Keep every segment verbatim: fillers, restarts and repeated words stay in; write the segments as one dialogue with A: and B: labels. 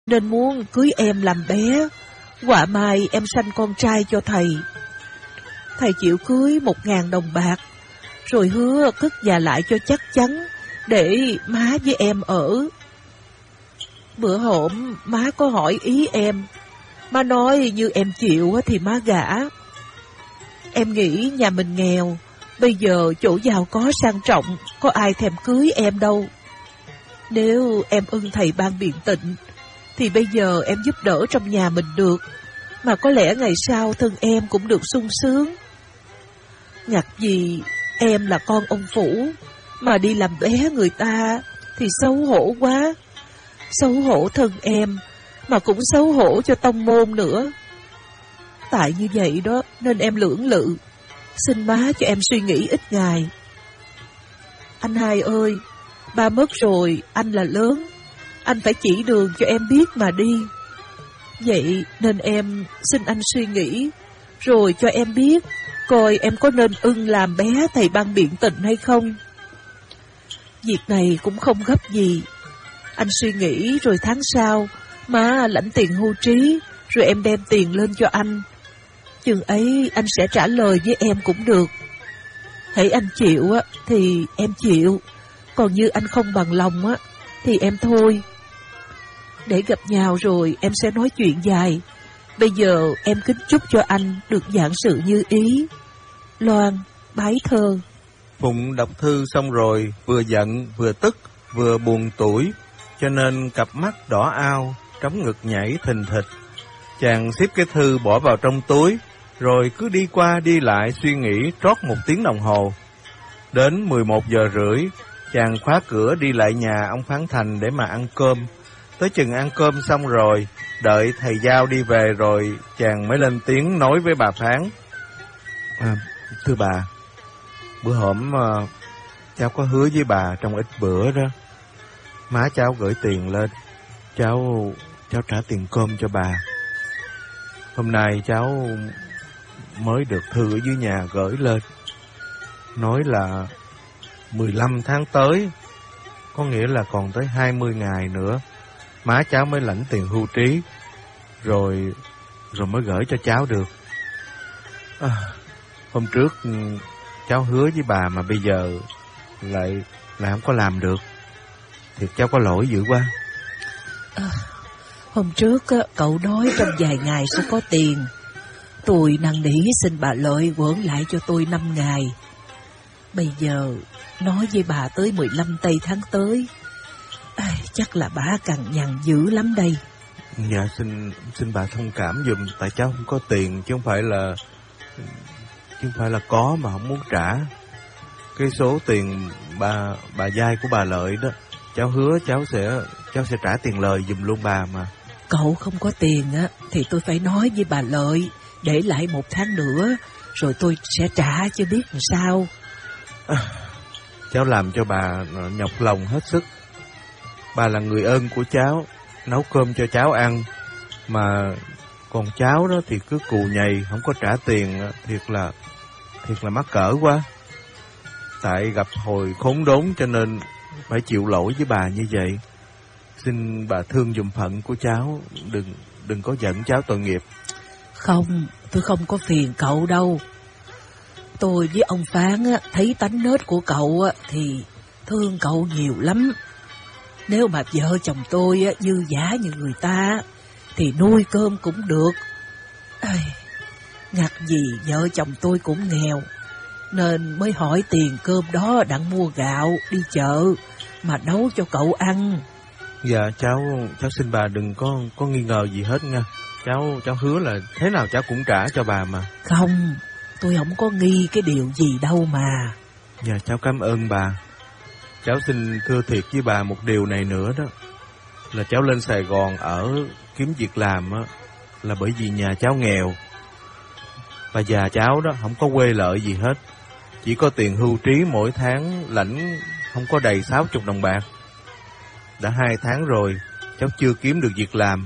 A: nên muốn cưới em làm bé. Họa mai em sanh con trai cho thầy. Thầy chịu cưới một ngàn đồng bạc, rồi hứa cất nhà lại cho chắc chắn, để má với em ở. Bữa hổm má có hỏi ý em, má nói như em chịu thì má gả. Em nghĩ nhà mình nghèo, bây giờ chỗ giàu có sang trọng, có ai thèm cưới em đâu. Nếu em ưng thầy ban biện tịnh, thì bây giờ em giúp đỡ trong nhà mình được, mà có lẽ ngày sau thân em cũng được sung sướng. Ngặt gì em là con ông phủ, mà đi làm bé người ta thì xấu hổ quá. Xấu hổ thân em, mà cũng xấu hổ cho tông môn nữa. Tại như vậy đó nên em lưỡng lự, xin má cho em suy nghĩ ít ngày. Anh hai ơi, ba mất rồi, anh là lớn, anh phải chỉ đường cho em biết mà đi. Vậy nên em xin anh suy nghĩ, rồi cho em biết coi em có nên ưng làm bé thầy ban biện tịnh hay không. Việc này cũng không gấp gì. Anh suy nghĩ rồi tháng sau má lãnh tiền hưu trí, rồi em đem tiền lên cho anh. Chừng ấy anh sẽ trả lời với em cũng được. Hãy anh chịu á thì em chịu, còn như anh không bằng lòng á thì em thôi. Để gặp nhau rồi em sẽ nói chuyện dài. Bây giờ em kính chúc cho anh được vạn sự như ý. Loan, Bái Thơ.
B: Phụng đọc thư xong rồi, vừa giận, vừa tức, vừa buồn tủi, cho nên cặp mắt đỏ ao, trống ngực nhảy thình thịch. Chàng xếp cái thư bỏ vào trong túi, rồi cứ đi qua đi lại suy nghĩ trót một tiếng đồng hồ. Đến mười một giờ rưỡi, chàng khóa cửa đi lại nhà ông Phán Thành để mà ăn cơm. Tới chừng ăn cơm xong rồi, đợi thầy Giao đi về rồi, chàng mới lên tiếng nói với bà Phán. À, thưa bà, bữa hổm uh, cháu có hứa với bà trong ít bữa đó. Má cháu gửi tiền lên, cháu cháu trả tiền cơm cho bà. Hôm nay cháu mới được thư ở dưới nhà gửi lên, nói là mười lăm tháng tới, có nghĩa là còn tới hai mươi ngày nữa, má cháu mới lãnh tiền hưu trí, rồi rồi mới gửi cho cháu được. À, hôm trước cháu hứa với bà mà bây giờ lại lại không có làm được, thiệt cháu có lỗi dữ quá.
A: À, hôm trước cậu nói trong vài ngày sẽ có tiền. Tôi năn nỉ xin bà Lợi quẩn lại cho tôi năm ngày. Bây giờ nói với bà tới mười lăm tây tháng tới, à, chắc là bà càng nhằn dữ lắm đây.
B: Dạ xin xin bà thông cảm giùm, tại cháu không có tiền, chứ không phải là chứ không phải là có mà không muốn trả. Cái số tiền bà bà vay của bà Lợi đó, cháu hứa cháu sẽ cháu sẽ trả tiền lời giùm luôn bà mà.
A: Cậu không có tiền á thì tôi phải nói với bà Lợi để lại một tháng nữa, rồi tôi sẽ trả chứ biết làm sao.
B: À, cháu làm cho bà nhọc lòng hết sức. Bà là người ơn của cháu, nấu cơm cho cháu ăn, mà còn cháu đó thì cứ cù nhầy không có trả tiền, thiệt là thiệt là mắc cỡ quá. Tại gặp hồi khốn đốn cho nên phải chịu lỗi với bà như vậy. Xin bà thương giùm phận của cháu, đừng đừng có giận cháu tội nghiệp.
A: Không, tôi không có phiền cậu đâu. Tôi với ông Phán á, thấy tánh nết của cậu á, thì thương cậu nhiều lắm. Nếu mà vợ chồng tôi á, dư dả như người ta thì nuôi cơm cũng được. Ây, ngặt gì vợ chồng tôi cũng nghèo, nên mới hỏi tiền cơm đó đặng mua gạo đi chợ mà nấu cho cậu ăn.
B: Dạ cháu cháu xin bà đừng có có nghi ngờ gì hết nha. Cháu cháu hứa là thế nào cháu cũng trả cho bà mà.
A: Không, tôi không có nghi cái điều gì đâu mà.
B: Dạ cháu cảm ơn bà. Cháu xin thưa thiệt với bà một điều này nữa đó, là cháu lên Sài Gòn ở kiếm việc làm á, là bởi vì nhà cháu nghèo. Bà già cháu đó không có quê lợi gì hết, chỉ có tiền hưu trí mỗi tháng lãnh không có đầy sáu chục đồng bạc. Đã hai tháng rồi cháu chưa kiếm được việc làm,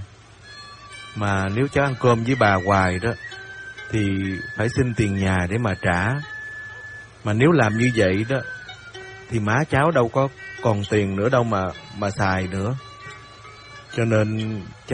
B: mà nếu cháu ăn cơm với bà hoài đó thì phải xin tiền nhà để mà trả. Mà nếu làm như vậy đó thì má cháu đâu có còn tiền nữa đâu mà mà xài nữa. Cho nên